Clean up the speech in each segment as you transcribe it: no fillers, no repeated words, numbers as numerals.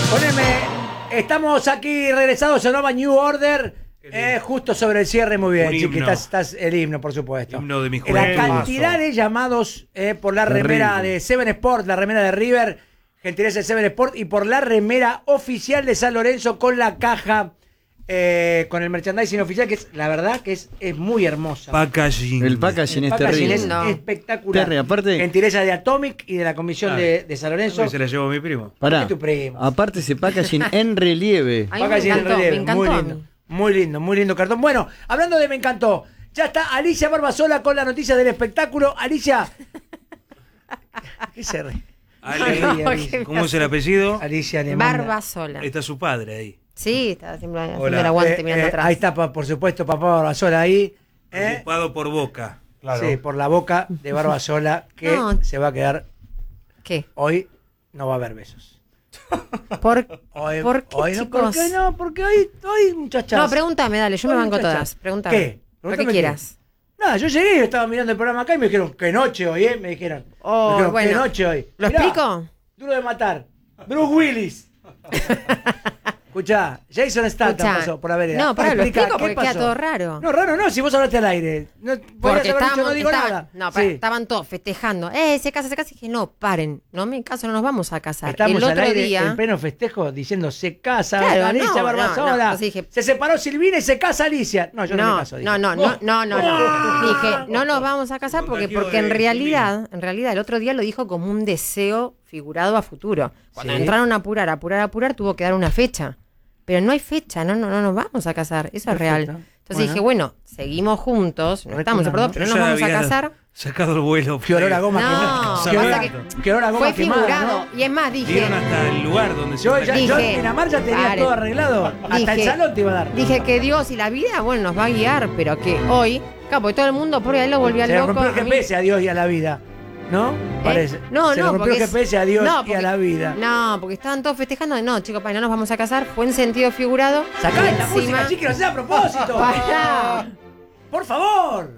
Estamos aquí regresados a Nova New Order, justo sobre el cierre. Muy bien, Chiqui, estás el himno, por supuesto. Himno de mis La juventud. cantidad de llamados por la remera de Seven Sport, la remera de River, gentileza de Seven Sport, y por la remera oficial de San Lorenzo con la caja, con el merchandising oficial, que es la verdad que es muy hermosa. Packaging. El packaging es Packaging terrible. es espectacular. Terry, aparte, Gentileza de Atomic y de la comisión de San Lorenzo. Se la llevó mi primo. pará, ¿Por qué tu primo? aparte ese packaging en relieve. A mí me Packaging en encantó, relieve, me encantó muy a lindo. mí. Muy lindo cartón. Bueno, hablando de me encantó, ya está Alicia Barbasola con la noticia del espectáculo. Alicia. ¿Qué se ríe? Ale, ¿cómo es el apellido? Alicia Alemán. Barbasola. Está su padre ahí. Sí, está siempre haciendo Hola. el aguante mirando atrás. Ahí está, por supuesto, papá Barbasola ahí. Ocupado por Boca. Sí, por la boca de Barbasola, que No. se va a quedar. ¿Qué? Hoy no va a haber besos. ¿Por qué, Hoy no, ¿por chicos? qué no? Porque hoy muchachas. No, pregúntame, dale, yo me Hoy, banco muchachas. todas. Pregúntame. ¿Qué? Lo que Pregúntame quieras. Nada, yo llegué, estaba mirando el programa acá y me dijeron, qué noche hoy, Me dijeron. Oh, Me dijeron, bueno. qué noche hoy. ¿Lo Mirá, explico? Duro de matar. Bruce Willis. Escuchá, Jason Statham Escuchá. pasó por la vereda. No, pará, lo Explica, explico ¿qué porque queda pasó? todo raro. No, raro no, si vos hablaste al aire. No, podrías Porque haber dicho, estábamos, no digo nada. No, Sí. estaban todos festejando. Se casa. Y dije, no, paren. No me caso, no nos vamos a casar. Estamos el al otro aire día. en pleno festejo diciendo se casa Claro, Alicia no, Barbasola. no. Entonces dije, se separó Silvina y se casa Alicia. No, yo no me caso. dije. No. Dije, no nos vamos a casar porque en realidad el otro día lo dijo como un deseo figurado a futuro. Cuando Sí. entraron a apurar, tuvo que dar una fecha. Pero no hay fecha, no nos vamos a casar, eso es real. Perfecto. Entonces dije, bueno, seguimos juntos, no estamos separados, pero no Yo nos ya vamos a había casar. Sacado el vuelo. Qué olor a goma No, quemada. pasa Qué olor a- que qué olor a goma Fue quemada, figurado. ¿no? Y es más, dije, Vieron hasta el lugar donde se Yo Dije, en Amar ya tenía paren. todo arreglado. Hasta el Dije- salón te iba a dar. dije que Dios y la vida, bueno, nos va a guiar, pero que hoy, porque todo el mundo por ahí lo volvió Se le loco. rompió el a mí- GPS a Dios y a la vida. ¿No? Parece. No, se no, le rompió el porque GPS a Dios no, y a porque- la vida. No, porque estaban todos festejando. No, chicos, no nos vamos a casar. Fue en sentido figurado. Sacá Y esta encima- música, sí, que no sea a propósito. Pará. Por favor.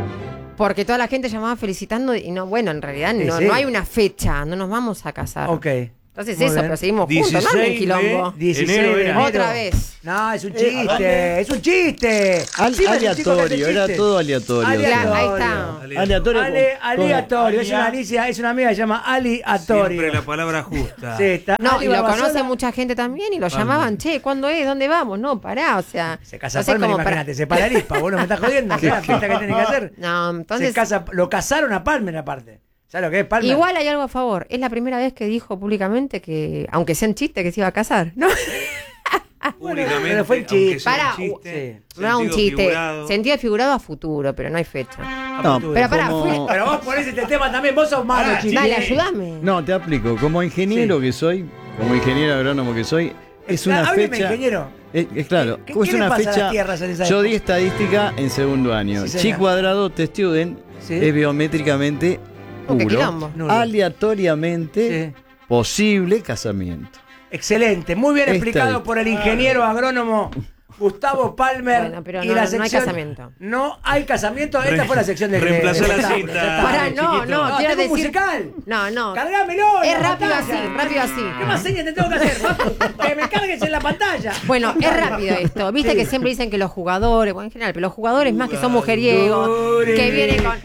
Porque toda la gente llamaba felicitando y no, bueno, en realidad Sí, no, sí. no hay una fecha, no nos vamos a casar. Ok. Entonces Muy eso, bien. pero seguimos juntos, ¿no? En 16 el quilombo. 16 Enero de era. enero. Otra vez. No, es un chiste, es un chiste. Encima es un chico que hace Aleatorio, era chistes. todo aleatorio. Aleatorio. Ahí está. Aleatorio. Aleatorio, es una Alicia, es una amiga que se llama Aleatorio. Siempre la palabra justa. Sí, está No, Ali y lo Barbasola. conoce mucha gente también y lo llamaban, che, ¿cuándo es? ¿Dónde vamos? No, pará, o sea. Se casa entonces Palmer, como para- imagínate, se para Arispa, vos no me estás jodiendo, ¿sabes la fiesta que tiene que hacer? No, entonces. Se casa, lo casaron a Palmer aparte. ¿Sabes lo que es Palmer? Igual hay algo a favor. Es la primera vez que dijo públicamente que, aunque sea un chiste, que se iba a casar, ¿no? Públicamente, pero fue un aunque chiste. sea Pará, un chiste, sí. No era un sentido chiste. figurado. Sentido figurado a futuro, pero no hay fecha. No, Pero pará, como- Pero vos ponés este tema también, vos sos malo, Pará, chico. Dale, ayúdame. No, te aplico. Como ingeniero que soy, como ingeniero agrónomo que soy, es una Hábleme, fecha. ingeniero. Es claro, ¿Qué es le una pasa a las fecha. tierras en esa Yo di época? estadística en segundo año. Sí, señor. Chi cuadrado T student Sí. es biométricamente Qué puro, quilombo. Nulo. aleatoriamente Sí. posible casamiento. Excelente, muy bien explicado Estadística. por el ingeniero agrónomo Gustavo Palmer. Bueno, pero y no- la no hay sección, casamiento. No hay casamiento. Esta fue la sección de Reemplazó de- la de- cinta. ya está. Pará, no, chiquito. no, quiero tengo un decir. musical. No. Cargámelo. en Es la rápido pantalla. así, rápido así. ¿Qué más señas te tengo que hacer? Que me cargues en la pantalla. Bueno, es rápido esto. Viste Sí. que siempre dicen que los jugadores, bueno, en general, pero los jugadores más que son mujeriegos, que vienen con.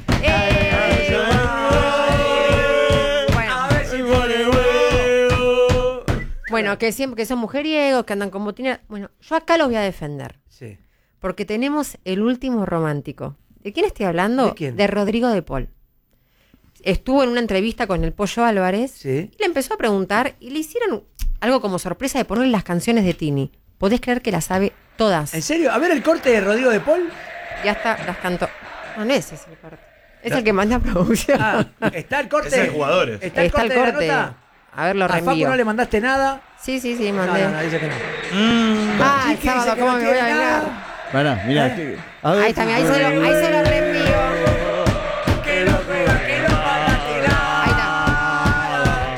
A ver si pone huevo. Bueno, que siempre que son mujeriegos, que andan con botines. Bueno, yo acá los voy a defender. Sí. Porque tenemos el último romántico. ¿De quién estoy hablando? ¿De quién? De Rodrigo de Paul. Estuvo en una entrevista con el Pollo Álvarez Sí. y le empezó a preguntar y le hicieron algo como sorpresa de ponerle las canciones de Tini. ¿Podés creer que las sabe todas? ¿En serio? A ver el corte de Rodrigo de Paul. Ya está, las cantó. No, no ese es el corte. Es el que manda producción. Ah, está el corte. Es de jugadores. Está el Está corte, el de la corte. nota. A ver, lo A Facu reenvío. no le mandaste nada. Sí, No, mandé. no, dice que no. Ah, el Chiqui dice sábado, que ¿cómo no me voy a quiere vengar? nada. Pará, mirá. A ver, Ahí está, mirá, ahí se lo reenvío. Que lo juega, que lo patatela. Ahí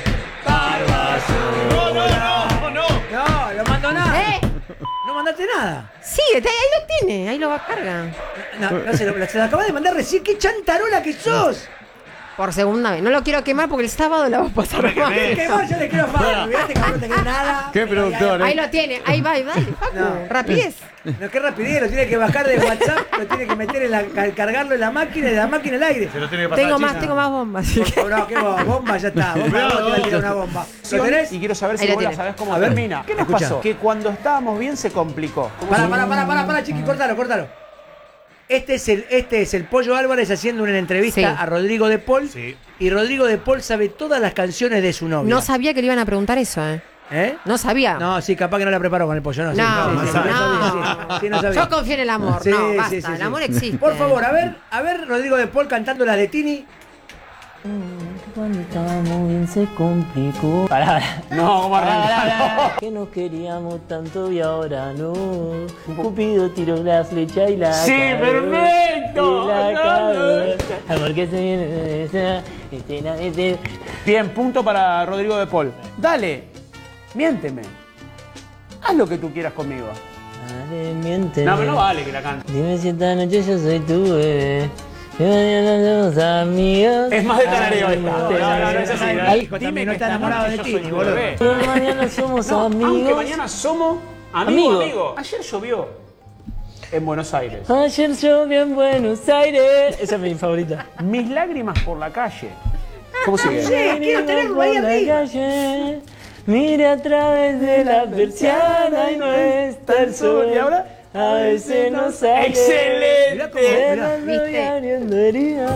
No, lo mandó nada. ¿Eh? No mandaste nada. Sí, ahí lo tiene, ahí lo va a cargar. No, se lo acabas de mandar recién. ¡Qué chantarola que sos! Por segunda vez. No lo quiero quemar porque el sábado la vamos a pasar mal. Quemar, yo le quiero Facu. Mirate que no te queda nada. Qué productor, Ahí lo tiene. Ahí va, dale, Facu. No. Rapidez. No, qué rapidez, lo tiene que bajar de WhatsApp, lo tiene que meter cargarlo en la máquina y de la máquina al aire. Se lo tiene que pasar Tengo más bombas. Así que... No, qué bomba, ya está. Bomba, vos te va a tirar una bomba. ¿Lo tenés? Y quiero saber Ahí si lo vos la tiene. sabés cómo A ver, termina. ¿Qué nos escucha. pasó? Que cuando estábamos bien se complicó. Para, chiqui, córtalo. Este es el Pollo Álvarez haciendo una entrevista Sí. a Rodrigo de Paul. Sí. Y Rodrigo de Paul sabe todas las canciones de su novia. No sabía que le iban a preguntar eso, ¿eh? ¿Eh? No sabía. No, sí, capaz que no la preparó con el pollo, no. No, sí, no, sí, sí, no sabía. Yo confío en el amor. Sí, no, sí, basta. sí, sí. El amor existe. Por favor, a ver, Rodrigo de Paul cantando las de Tini. Cuando estábamos bien se complicó. No, ¿cómo arranca? Que nos queríamos tanto y ahora no. Cupido tiró la flecha y la ¡Sí, cagó. perfecto! Y la No, cagó. Amor que se viene de esa escena de... Bien, punto para Rodrigo de Paul. Dale, miénteme. Haz lo que tú quieras conmigo. Dale, miénteme. No, pero no vale que la cante. Dime si esta noche yo soy tu bebé. Que mañana somos amigos. Es más de tarareo esta. No, es así. Ay, hijo, Dime también no que está esta enamorado noche de yo ti, soy tu boludo. bebé. Que mañana somos No, aunque amigos. mañana somos Amigo. amigo. Ayer llovió en Buenos Aires. Ayer llovió en Buenos Aires. Esa es mi favorita. Mis lágrimas por la calle. ¿Cómo sigue? Sí, quiero tenerlo ahí Por la arriba. calle, mire a través de la persiana y no está el sol. ¿Y ahora? A veces no sale. Mirá cómo- mirá. Cerrando y ¿Viste? abriendo heridas.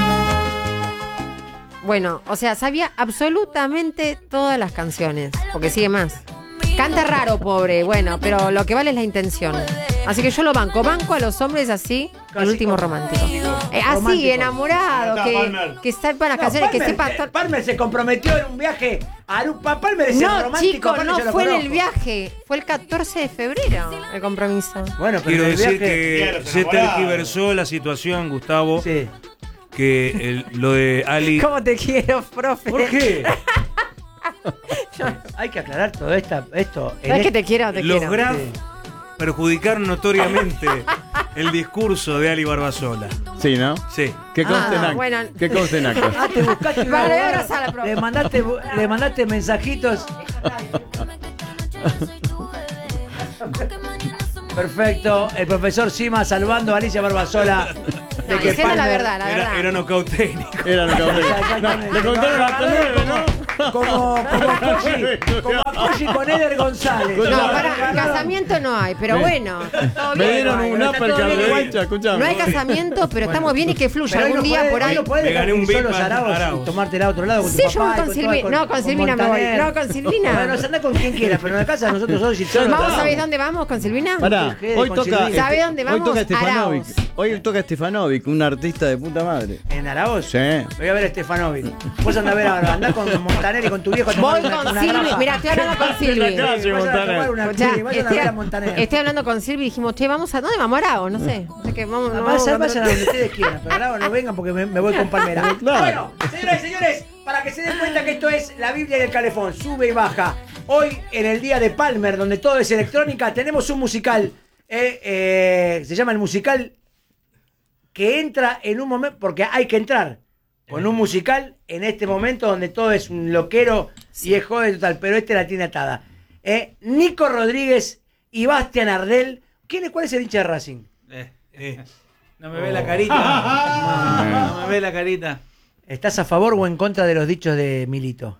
Bueno, o sea, sabía absolutamente todas las canciones. Porque sigue más. Canta raro, pobre, bueno, pero lo que vale es la intención. Así que yo lo banco. Banco a los hombres así, el último romántico. Así, Romántico. enamorado, Está Palmer. que sepan las canciones, que sepa... Palmer se comprometió en un viaje a Arupa. Palmer es el No, romántico. chico, Palmer no yo lo fue en el conozco. viaje. Fue el 14 de febrero el compromiso. Bueno, pero Quiero en el decir viaje... que Día de los se enamorados. tergiversó la situación, Gustavo, Sí. que lo de Ali... ¿Cómo te quiero, profe? ¿Por qué? Hay que aclarar todo esto. No es que te quiero, te Los quiero. Graf perjudicaron notoriamente el discurso de Ali Barbasola. Sí, ¿no? Sí. Que conste en acta. bueno. Que conste en acta. Ah, te buscaste una Vale, abogada. abrazala, profe. Le mandaste mensajitos. Perfecto. El profesor Sima salvando a Alicia Barbasola. No, diciendo la verdad, la verdad. Era nocaut técnico. Era lo que no, le contaron hasta 9, ¿no? Como a Cuchi con Eder González. No, para, casamiento no hay, pero bueno. Todo Me bien. dieron un está uppercut todo bien, de igual. derecha, escuchame. No hay casamiento, pero estamos bien y que fluya Pero hoy algún no día podés- por ahí. hoy no podés Me dejar gané un solo Big Mac Arauz Arauz. y tomártela a otro lado con Sí, tu yo papá. con Silvina. No, con Silvina me voy. Montaner. No, con Silvina. Bueno, anda con quien quiera, pero en la casa nosotros dos y solo. Vamos, ¿sabés dónde vamos con Silvina? Pará, Jede hoy con toca. Silvina. ¿Sabe dónde vamos? Hoy toca Stefanovic. Arauz. Hoy toca Stefanovic, un artista de puta madre. ¿En Arauz? Sí. Voy a ver a Stefanovic. Vos andás a ver ahora, andás con Montaner y con tu viejo a tomar Voy con Silvi. Mira, estoy hablando con Silvi. Vayan a tomar Escuchá, vayan a ver a Montaner. estoy hablando con Silvi y dijimos, che, vamos a ¿dónde vamos? Arauz, no sé. O sea que vamos, no, Vayan a donde ustedes quieran, pero ahora no vengan porque me voy con Palmera. Claro. Bueno, señoras y señores, para que se den cuenta que esto es la Biblia del Calefón, sube y baja. Hoy, en el día de Palmer, donde todo es electrónica, tenemos un musical. Se llama el musical que entra en un momento, porque hay que entrar con un musical en este momento donde todo es un loquero y es joven total, pero este la tiene atada. Nico Rodríguez y Bastián Ardel. ¿Cuál es el hincha de Racing? No me ve la carita. No me ve la carita. ¿Estás a favor o en contra de los dichos de Milito?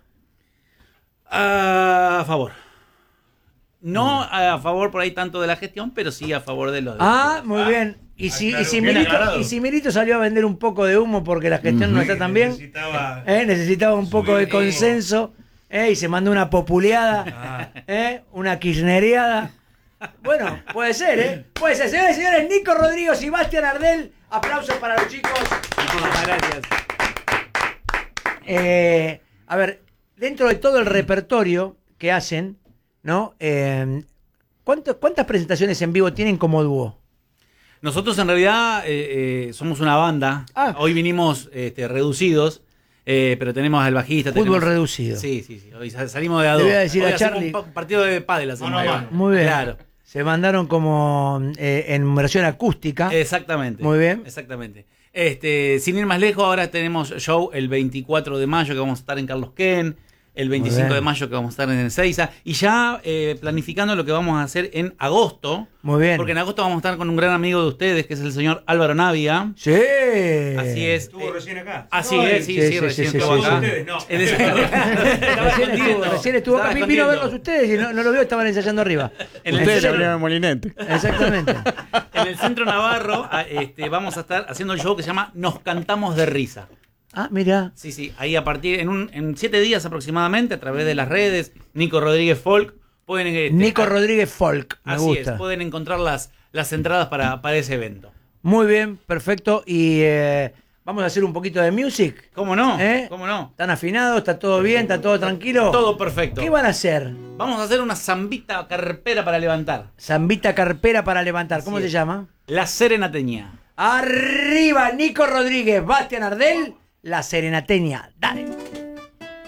A favor. No a favor por ahí tanto de la gestión, pero sí a favor de los... Ah, muy bien. Y si, claro, y si bien Milito, aclarado. y si Milito salió a vender un poco de humo porque la gestión no está tan bien, necesitaba un poco de consenso, y se mandó una populeada, una kirchnereada. Bueno, puede ser, ¿eh? Puede ser. Señores y señores, Nico Rodríguez y Bastián Ardel. Aplausos para los chicos. Muchas gracias. A ver, dentro de todo el repertorio que hacen, ¿no? ¿Cuántas presentaciones en vivo tienen como dúo? Nosotros en realidad somos una banda. Ah. Hoy vinimos reducidos, pero tenemos al bajista. Fútbol tenemos... reducido. Sí. Hoy salimos de a Le dos. voy a decir Hoy a hacemos Charlie. un partido de pádel. hacemos ahí. Muy bien. Claro. Se mandaron como en versión acústica. Exactamente. Muy bien. Exactamente. Sin ir más lejos, ahora tenemos show el 24 de mayo que vamos a estar en Carlos Ken, el 25 de mayo que vamos a estar en Ezeiza, y ya planificando lo que vamos a hacer en agosto. Muy bien. Porque en agosto vamos a estar con un gran amigo de ustedes, que es el señor Álvaro Navia. Sí. Así es. Estuvo recién acá. Así es, sí, recién estuvo acá. Ustedes, no. Recién estuvo acá. A mí vino a verlos ustedes y no lo veo, estaban ensayando arriba. Ustedes la abrieron Molinete. Exactamente. En el Centro Navarro vamos a estar haciendo el show que se llama Nos Cantamos de Risa. Ah, mira. Sí, ahí a partir, en 7 días aproximadamente, a través de las redes, Nico Rodríguez Folk, pueden... Nico Rodríguez Folk, me así gusta. es, pueden encontrar las entradas para ese evento. Muy bien, perfecto. Y vamos a hacer un poquito de music. ¿Cómo no? ¿Eh? ¿Cómo no? ¿Están afinados? ¿Está todo bien? ¿Está todo tranquilo? Todo perfecto. ¿Qué van a hacer? Vamos a hacer una zambita carpera para levantar. Zambita carpera para levantar. ¿Cómo Así se es. llama? La Serenateña. Arriba, Nico Rodríguez, Bastián Ardel, la Serenateña. Dale.